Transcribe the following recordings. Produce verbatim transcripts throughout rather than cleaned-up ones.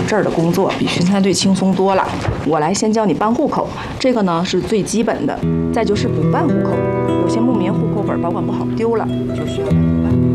这儿的工作比巡探队轻松多了。我来先教你办户口，这个呢是最基本的。再就是补办户口，有些牧民户口本保管不好丢了，就需要来补办。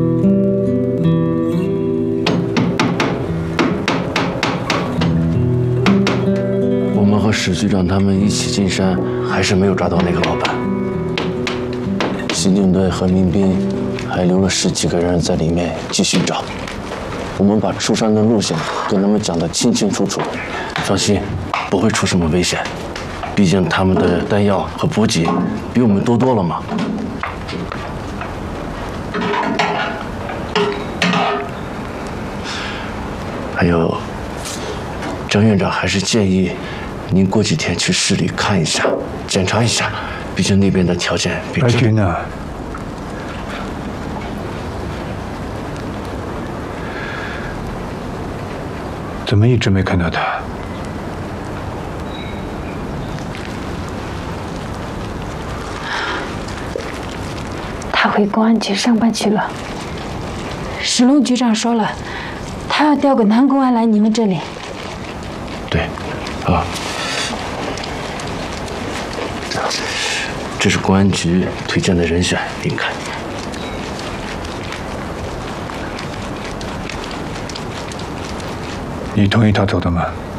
我们和史局长他们一起进山，还是没有抓到那个老板。刑警队和民兵还留了十几个人在里面继续找。我们把出山的路线跟他们讲得清清楚楚，放心，不会出什么危险。毕竟他们的弹药和补给比我们多多了嘛。还有，张院长还是建议您过几天去市里看一下，检查一下，毕竟那边的条件比这。 白军呢？怎么一直没看到他？ 他回公安局上班去了。石龙局长说了，他要调个男公安来你们这里。 对，啊，这是公安局推荐的人选，您看。 你同意他走的吗？